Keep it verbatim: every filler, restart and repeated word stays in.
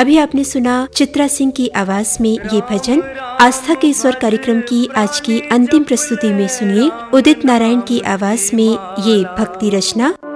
अभी आपने सुना चित्रा सिंह की आवाज में ये भजन। आस्था के स्वर कार्यक्रम की आज की अंतिम प्रस्तुति में सुनिए उदित नारायण की आवाज में ये भक्ति रचना